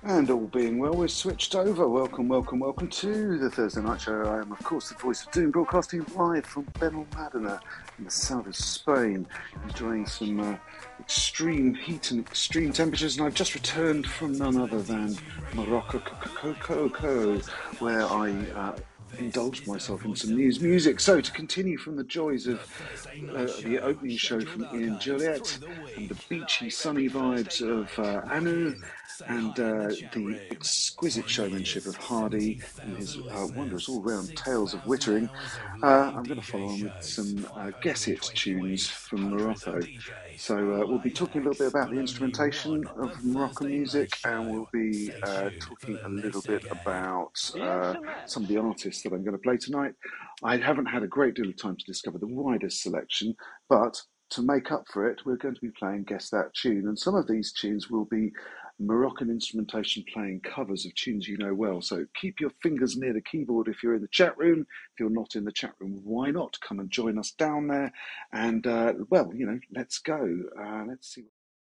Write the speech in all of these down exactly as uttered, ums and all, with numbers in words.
And all being well, we're switched over. Welcome, welcome, welcome to the Thursday Night Show. I am, of course, the voice of Doom, broadcasting live from Benalmádena in the south of Spain, enjoying some uh, extreme heat and extreme temperatures. And I've just returned from none other than Morocco, where I uh, indulged myself in some news music. So, to continue from the joys of uh, the opening show from Ian Juliet and the beachy, sunny vibes of uh, Anu, and uh, the exquisite showmanship of Hardy and his uh, wondrous all-round tales of wittering, uh, I'm going to follow on with some uh, Guess It tunes from Morocco. So uh, we'll be talking a little bit about the instrumentation of Moroccan music, and we'll be uh, talking a little bit about uh, some of the artists that I'm going to play tonight. I haven't had a great deal of time to discover the widest selection, but to make up for it, we're going to be playing Guess That Tune, and some of these tunes will be Moroccan instrumentation playing covers of tunes you know well. So keep your fingers near the keyboard if you're in the chat room. If you're not in the chat room, why not come and join us down there? And, uh, well, you know, let's go. Uh, let's see.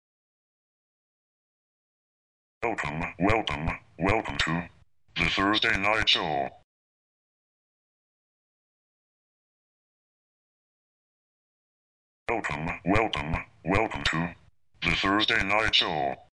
Welcome, welcome, welcome to the Thursday Night Show. Welcome, welcome, welcome to the Thursday Night Show.